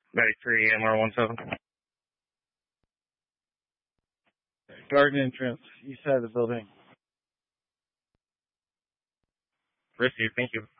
93 MR17. Garden entrance, east side of the building. Received, thank you.